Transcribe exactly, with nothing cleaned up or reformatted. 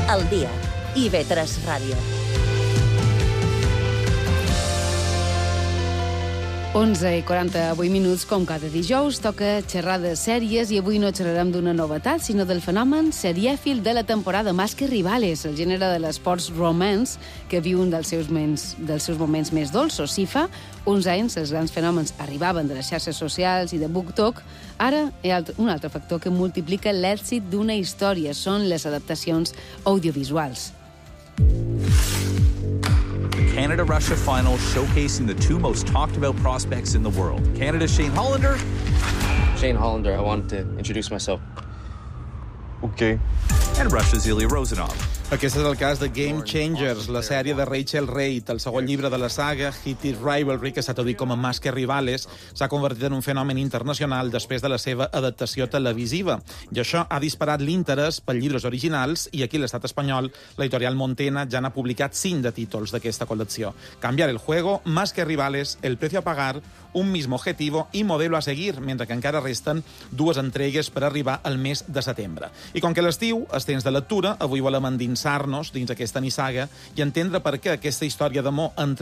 al dia. I ve tres Ràdio. onze i quaranta-vuit minuts, com cada dijous, toca xerrar de sèries i avui no xerrarem d'una novetat, sinó del fenomen serièfil de la temporada, Más que rivales, el gènere de l'esports romance que viu un dels seus, mens, dels seus moments més dolços. Si fa uns anys els grans fenòmens arribaven de les xarxes socials i de BookTok, ara hi ha un altre factor que multiplica l'èxit d'una història, són les adaptacions audiovisuals. Canada-Russia final showcasing the two most talked about prospects in the world. Canada's Shane Hollander. Shane Hollander, I wanted to introduce myself. Okay. And Russia's Ilya Rozanov. Aquest és el cas de Game Changers, la sèrie de Rachel Reid, el segon llibre de la saga, Heated Rivalry, que s'ha traduït com a Más que rivales, s'ha convertit en un fenomen internacional després de la seva adaptació televisiva. I això ha disparat l'interès per llibres originals i aquí a l'estat espanyol l'editorial Montena ja n'ha publicat cinc de títols d'aquesta col·lecció. Cambiar el juego, Más que rivales, El precio a pagar, Un mismo objetivo i Modelo a seguir, mentre que encara resten dues entregues per arribar al mes de setembre. I com que l'estiu és temps de lectura, avui volem endinsar-nos dins aquesta nissaga i entendre per què aquesta història d'amor entre